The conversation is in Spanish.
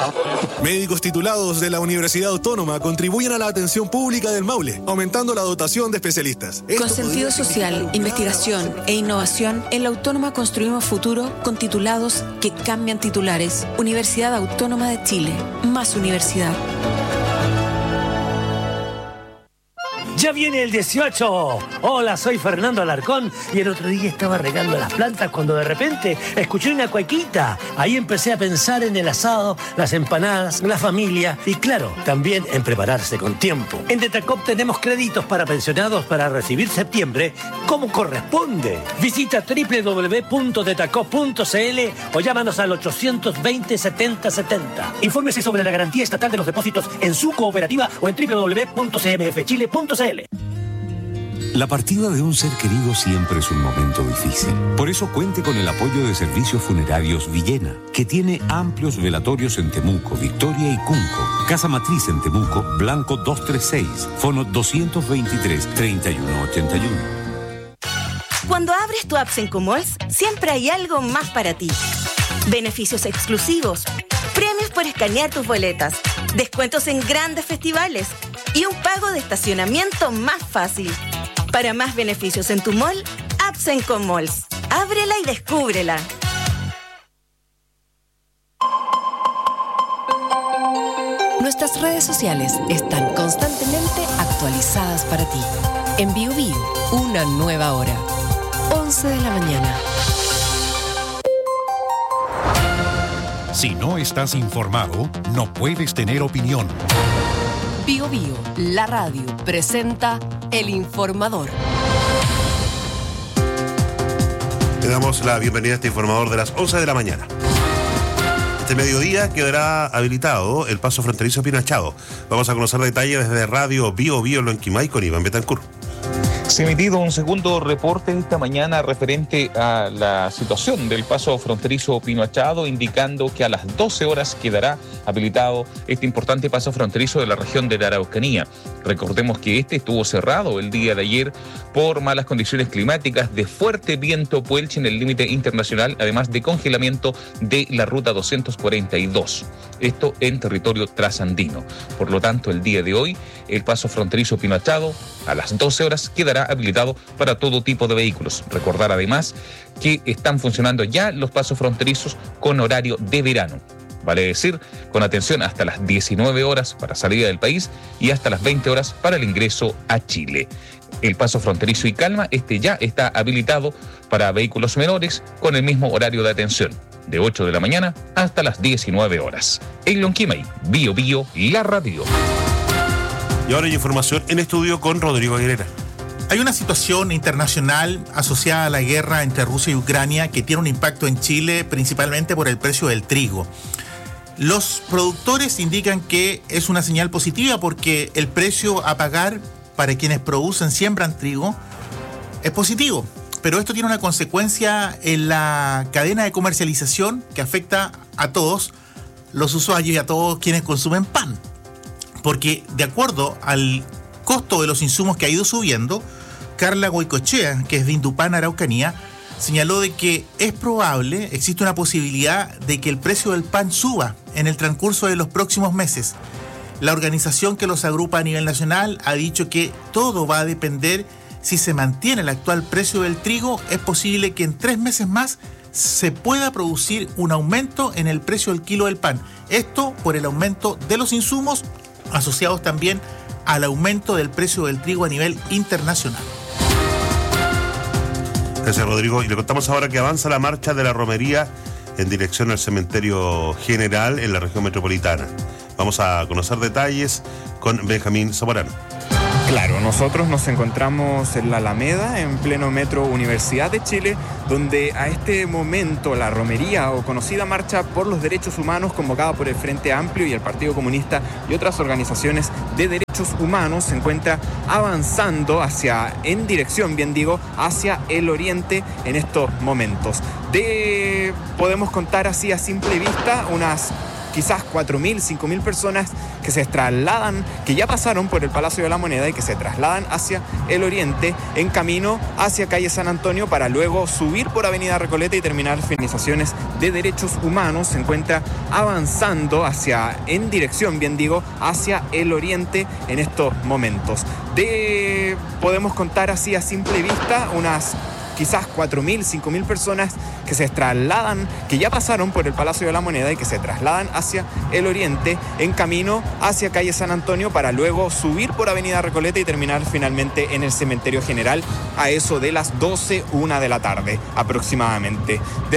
Médicos titulados de la Universidad Autónoma contribuyen a la atención pública del Maule, aumentando la dotación de especialistas. Con sentido social, investigación e innovación, en la Autónoma construimos futuro con titulados que cambian titulares. Universidad Autónoma de Chile. Más universidad. ¡Ya viene el 18! Hola, soy Fernando Alarcón y el otro día estaba regando las plantas cuando de repente escuché una cuequita. Ahí empecé a pensar en el asado, las empanadas, la familia y claro, también en prepararse con tiempo. En Detacop tenemos créditos para pensionados para recibir septiembre como corresponde. Visita www.detacop.cl o llámanos al 820 70 70. Infórmese sobre la garantía estatal de los depósitos en su cooperativa o en www.cmfchile.cl. La partida de un ser querido siempre es un momento difícil. Por eso cuente con el apoyo de Servicios Funerarios Villena, que tiene amplios velatorios en Temuco, Victoria y Cunco. Casa Matriz en Temuco, Blanco 236, Fono 223-3181. Cuando abres tu app Sencomalls, siempre hay algo más para ti. Beneficios exclusivos, premios por escanear tus boletas, descuentos en grandes festivales y un pago de estacionamiento más fácil. Para más beneficios en tu mall, app Sencomalls. Ábrela y descúbrela. Nuestras redes sociales están constantemente actualizadas para ti. En BioBio, una nueva hora. 11 de la mañana. Si no estás informado, no puedes tener opinión. BioBio, la radio, presenta El Informador. Le damos la bienvenida a este informador de las 11 de la mañana. Este mediodía quedará habilitado el paso fronterizo Pinachado. Vamos a conocer detalles desde Radio BioBio Lonquimay con Iván Betancourt. Se ha emitido un segundo reporte esta mañana referente a la situación del paso fronterizo Pinoachado, indicando que a las 12 horas quedará habilitado este importante paso fronterizo de la región de la Araucanía. Recordemos que este estuvo cerrado el día de ayer por malas condiciones climáticas, de fuerte viento puelche en el límite internacional, además de congelamiento de la ruta 242. Esto en territorio trasandino. Por lo tanto, el día de hoy, el paso fronterizo Pinoachado a las 12 horas quedará habilitado para todo tipo de vehículos. Recordar además que están funcionando ya los pasos fronterizos con horario de verano. Vale decir, con atención hasta las 19 horas para salida del país y hasta las 20 horas para el ingreso a Chile. El paso fronterizo y calma, este ya está habilitado para vehículos menores con el mismo horario de atención, de 8 de la mañana hasta las 19 horas. En Lonquimay, BioBio, la radio. Y ahora hay información en estudio con Rodrigo Aguilera. Hay una situación internacional asociada a la guerra entre Rusia y Ucrania que tiene un impacto en Chile principalmente por el precio del trigo. Los productores indican que es una señal positiva porque el precio a pagar para quienes siembran trigo es positivo. Pero esto tiene una consecuencia en la cadena de comercialización que afecta a todos los usuarios y a todos quienes consumen pan. Porque de acuerdo al costo de los insumos que ha ido subiendo, Carla Goicoechea, que es de Indupán Araucanía, señaló de que es probable, existe una posibilidad de que el precio del pan suba en el transcurso de los próximos meses. La organización que los agrupa a nivel nacional ha dicho que todo va a depender si se mantiene el actual precio del trigo. Es posible que en 3 meses más se pueda producir un aumento en el precio del kilo del pan. Esto por el aumento de los insumos asociados también al aumento del precio del trigo a nivel internacional. Gracias, Rodrigo. Y le contamos ahora que avanza la marcha de la romería en dirección al cementerio general en la región metropolitana. Vamos a conocer detalles con Benjamín Zamorano. Claro, nosotros nos encontramos en la Alameda, en pleno metro Universidad de Chile, donde a este momento la romería o conocida Marcha por los Derechos Humanos, convocada por el Frente Amplio y el Partido Comunista y otras organizaciones de derechos humanos, se encuentra avanzando en dirección, hacia el oriente en estos momentos. Podemos contar así a simple vista unas quizás 4.000, 5.000 personas que se trasladan, que ya pasaron por el Palacio de la Moneda y que se trasladan hacia el oriente en camino hacia calle San Antonio para luego subir por avenida Recoleta y terminar finalizaciones de derechos humanos. Se encuentra avanzando en dirección, hacia el oriente en estos momentos. Podemos contar así a simple vista unas quizás 4.000, 5.000 personas que se trasladan, que ya pasaron por el Palacio de la Moneda y que se trasladan hacia el oriente en camino hacia calle San Antonio para luego subir por avenida Recoleta y terminar finalmente en el Cementerio General a eso de las 12, 1 de la tarde aproximadamente.